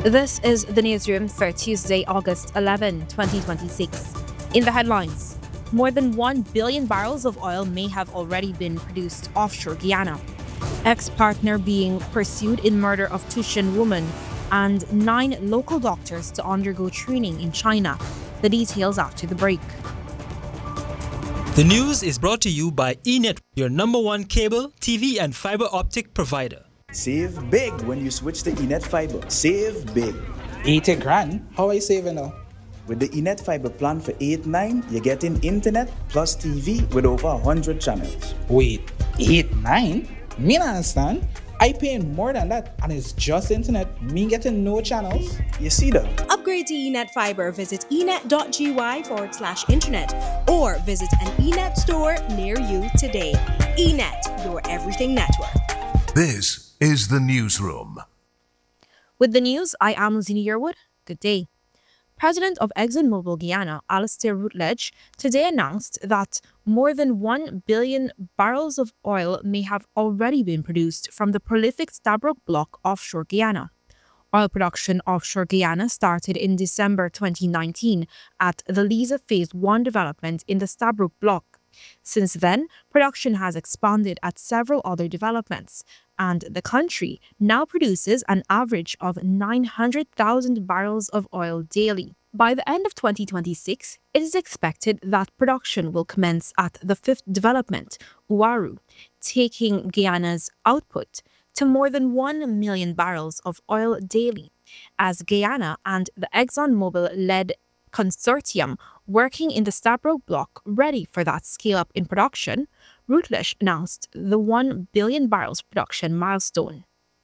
This is the newsroom for Tuesday, August 11, 2026. In the headlines, more than 1 billion barrels of oil may have already been produced offshore Guyana. Ex-partner being pursued in murder of Tushan woman, and 9 local doctors to undergo training in China. The details after the break. The news is brought to you by eNet, your #1 cable, TV and fiber optic provider. Save big when you switch to eNet Fiber. Save big. 80 grand? How I saving now? With the eNet Fiber plan for 8-9, you're getting internet plus TV with over 100 channels. Wait, 8-9? Me not understand. I paying more than that and it's just internet. Me getting no channels. You see that? Upgrade to eNet Fiber. Visit enet.gy/internet or visit an eNet store near you today. eNet, your everything network. This is the newsroom. With the news, I am Lizzie Yearwood. Good day. President of ExxonMobil Guyana, Alastair Routledge, today announced that more than 1 billion barrels of oil may have already been produced from the prolific Stabroek Block offshore Guyana. Oil production offshore Guyana started in December 2019 at the Liza Phase 1 development in the Stabroek Block. Since then, production has expanded at several other developments, and the country now produces an average of 900,000 barrels of oil daily. By the end of 2026, it is expected that production will commence at the 5th development, Uaru, taking Guyana's output to more than 1 million barrels of oil daily, as Guyana and the ExxonMobil-led consortium working in the Stabroek Block ready for that scale-up in production. Routledge announced the 1 billion barrels production milestone.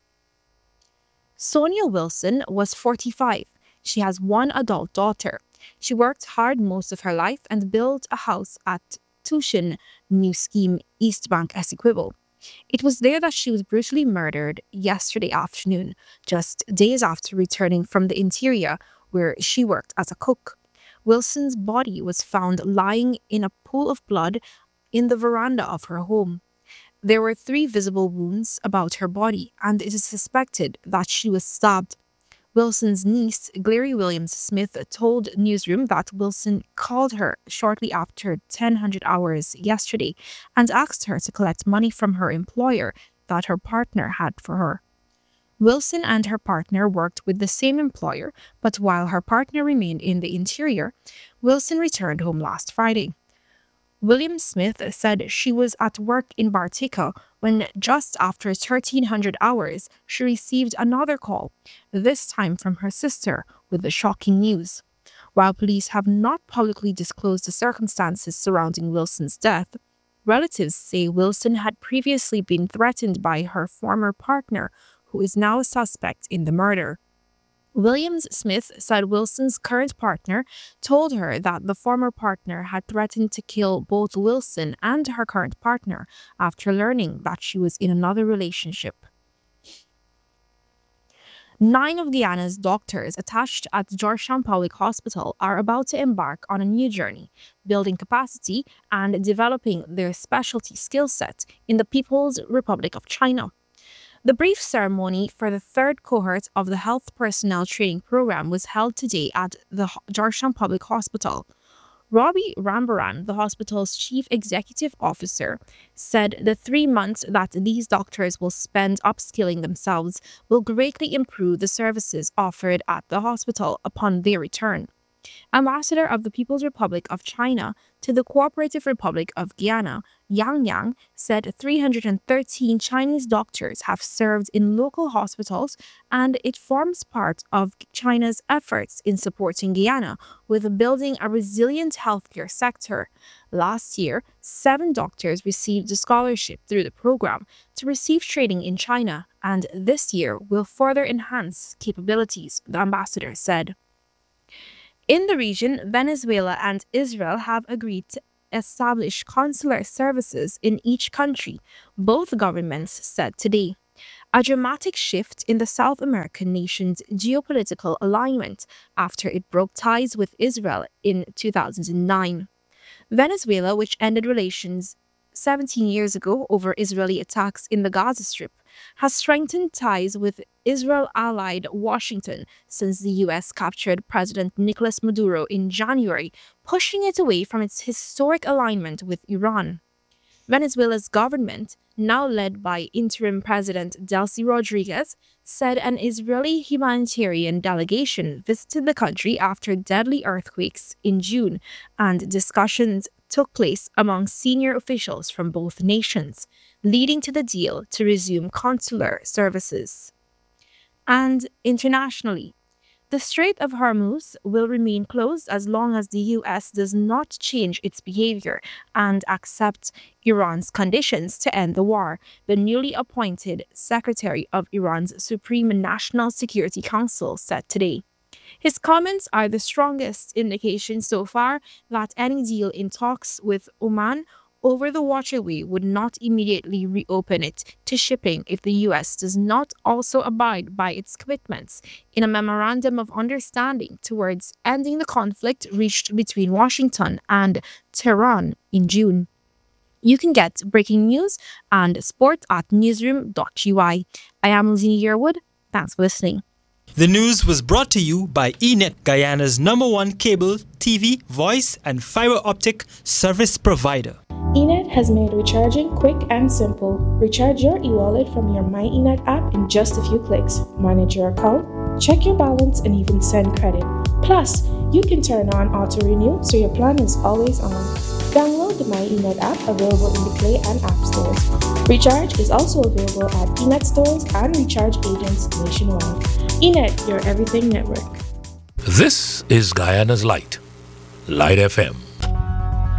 Sonia Wilson was 45. She has one adult daughter. She worked hard most of her life and built a house at Tushan New Scheme, East Bank, Essequibo. It was there that she was brutally murdered yesterday afternoon, just days after returning from the interior where she worked as a cook. Wilson's body was found lying in a pool of blood in the veranda of her home. There were 3 visible wounds about her body, and it is suspected that she was stabbed. Wilson's niece, Glary Williams Smith, told Newsroom that Wilson called her shortly after 1000 hours yesterday and asked her to collect money from her employer that her partner had for her. Wilson and her partner worked with the same employer, but while her partner remained in the interior, Wilson returned home last Friday. William Smith said she was at work in Bartica when just after 1300 hours, she received another call, this time from her sister, with the shocking news. While police have not publicly disclosed the circumstances surrounding Wilson's death, relatives say Wilson had previously been threatened by her former partner, who is now a suspect in the murder. Williams Smith said Wilson's current partner told her that the former partner had threatened to kill both Wilson and her current partner after learning that she was in another relationship. 9 of Guyana's doctors attached at Georgetown Public Hospital are about to embark on a new journey, building capacity and developing their specialty skill set in the People's Republic of China. The brief ceremony for the 3rd cohort of the Health Personnel Training Program was held today at the Georgetown Public Hospital. Robbie Rambaran, the hospital's chief executive officer, said the 3 months that these doctors will spend upskilling themselves will greatly improve the services offered at the hospital upon their return. Ambassador of the People's Republic of China to the Cooperative Republic of Guyana, Yang Yang, said 313 Chinese doctors have served in local hospitals, and it forms part of China's efforts in supporting Guyana with building a resilient healthcare sector. Last year, 7 doctors received a scholarship through the program to receive training in China, and this year will further enhance capabilities, the ambassador said. In the region, Venezuela and Israel have agreed to establish consular services in each country, both governments said today. A dramatic shift in the South American nation's geopolitical alignment after it broke ties with Israel in 2009. Venezuela, which ended relations 17 years ago over Israeli attacks in the Gaza Strip, has strengthened ties with Israel-allied Washington since the U.S. captured President Nicolas Maduro in January, pushing it away from its historic alignment with Iran. Venezuela's government, now led by interim President Delcy Rodriguez, said an Israeli humanitarian delegation visited the country after deadly earthquakes in June, and discussions took place among senior officials from both nations, leading to the deal to resume consular services. And internationally, the Strait of Hormuz will remain closed as long as the U.S. does not change its behavior and accept Iran's conditions to end the war, the newly appointed Secretary of Iran's Supreme National Security Council said today. His comments are the strongest indication so far that any deal in talks with Oman over the waterway would not immediately reopen it to shipping if the U.S. does not also abide by its commitments in a memorandum of understanding towards ending the conflict reached between Washington and Tehran in June. You can get breaking news and sport at newsroom.ui. I am Lizzie Yearwood. Thanks for listening. The news was brought to you by eNet, Guyana's #1 cable, TV, voice, and fiber optic service provider. eNet has made recharging quick and simple. Recharge your e-wallet from your My eNet app in just a few clicks. Manage your account, check your balance, and even send credit. Plus, you can turn on auto-renew so your plan is always on. Download the My eNet app available in the Play and App stores. Recharge is also available at eNet stores and recharge agents nationwide. eNet, your everything network. This is Guyana's Light, Light FM.